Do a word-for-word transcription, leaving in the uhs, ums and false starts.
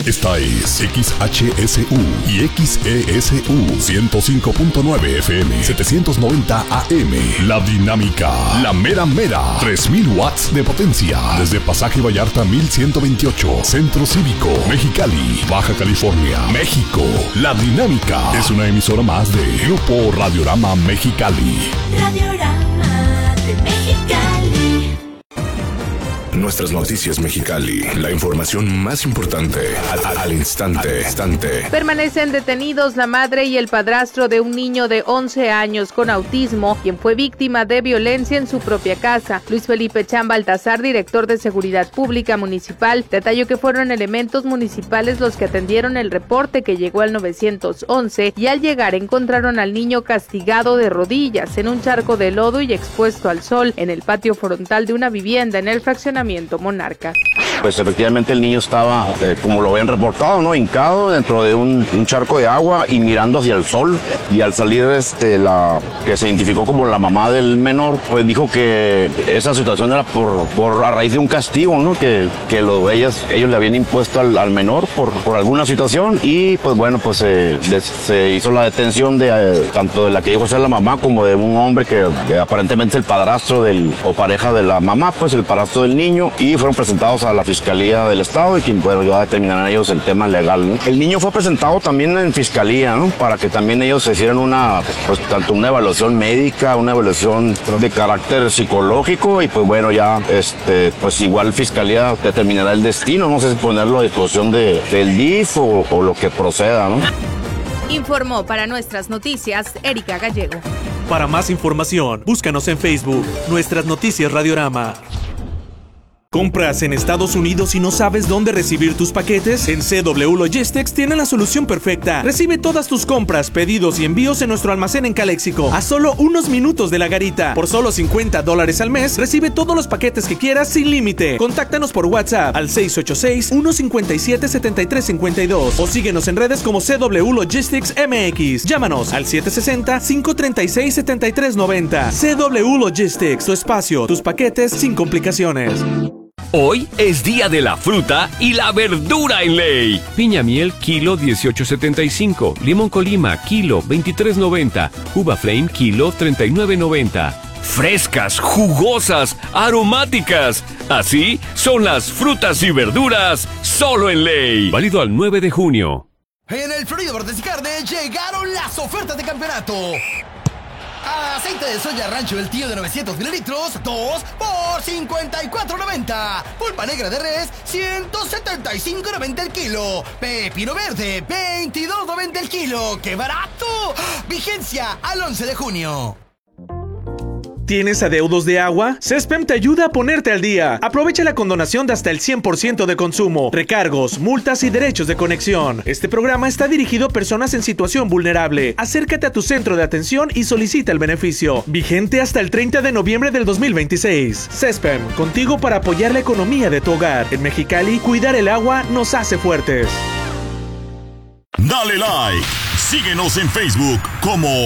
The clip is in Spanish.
Esta es X H S U y X E S U ciento cinco punto nueve F M, setecientos noventa A M. La Dinámica, la mera mera, tres mil watts de potencia. Desde Pasaje Vallarta mil ciento veintiocho, Centro Cívico, Mexicali, Baja California, México. La Dinámica es una emisora más de Grupo Radiorama Mexicali. Radiorama de Mexicali. Nuestras noticias Mexicali, la información más importante al, al instante, instante. Permanecen detenidos la madre y el padrastro de un niño de once años con autismo, quien fue víctima de violencia en su propia casa. Luis Felipe Chan Baltazar, director de Seguridad Pública Municipal, detalló que fueron elementos municipales los que atendieron el reporte que llegó al nueve once y al llegar encontraron al niño castigado de rodillas en un charco de lodo y expuesto al sol en el patio frontal de una vivienda en el fraccionamiento Monarca. Pues efectivamente el niño estaba, eh, como lo habían reportado, ¿no? Hincado dentro de un, un charco de agua y mirando hacia el sol. Y al salir este, la que se identificó como la mamá del menor, pues dijo que esa situación era por, por a raíz de un castigo, ¿no? Que, que lo, ellas, ellos le habían impuesto al, al menor por, por alguna situación. Y pues bueno, pues eh, de, se hizo la detención de eh, tanto de la que dijo ser la mamá como de un hombre que, que aparentemente es el padrastro del, o pareja de la mamá, pues el padrastro del niño. Y fueron presentados a la Fiscalía del Estado y quien bueno, ya determinarán ellos el tema legal, ¿no? El niño fue presentado también en Fiscalía, ¿no? Para que también ellos se hicieran una, pues tanto una evaluación médica, una evaluación de carácter psicológico y pues bueno, ya este, pues igual Fiscalía determinará el destino, no sé si ponerlo a disposición de, del D I F o, o lo que proceda, ¿no? Informó para Nuestras Noticias Erika Gallego. Para más información, búscanos en Facebook, Nuestras Noticias Radiorama. ¿Compras en Estados Unidos y no sabes dónde recibir tus paquetes? En C W Logistics tienen la solución perfecta. Recibe todas tus compras, pedidos y envíos en nuestro almacén en Caléxico, a solo unos minutos de la garita. Por solo cincuenta dólares al mes, recibe todos los paquetes que quieras sin límite. Contáctanos por WhatsApp al seis ocho seis, uno cinco siete, siete tres cinco dos o síguenos en redes como C W Logistics M X. Llámanos al siete seis cero, cinco tres seis, siete tres nueve cero. C W Logistics, tu espacio, tus paquetes sin complicaciones. Hoy es día de la fruta y la verdura en Ley. Piña miel, kilo dieciocho setenta y cinco. Limón Colima, kilo veintitrés noventa. Uva Flame, kilo treinta y nueve noventa. Frescas, jugosas, aromáticas. Así son las frutas y verduras solo en Ley. Válido al nueve de junio. En el Florido Bordes y Carne llegaron las ofertas de campeonato. Aceite de soya Rancho del Tío de novecientos mililitros, dos por cincuenta y cuatro noventa. Pulpa negra de res, ciento setenta y cinco noventa el kilo. Pepino verde, veintidós noventa el kilo. ¡Qué barato! Vigencia al once de junio. ¿Tienes adeudos de agua? Cespem te ayuda a ponerte al día. Aprovecha la condonación de hasta el cien por ciento de consumo, recargos, multas y derechos de conexión. Este programa está dirigido a personas en situación vulnerable. Acércate a tu centro de atención y solicita el beneficio. Vigente hasta el treinta de noviembre del dos mil veintiséis. Cespem, contigo para apoyar la economía de tu hogar. En Mexicali, cuidar el agua nos hace fuertes. Dale like. Síguenos en Facebook como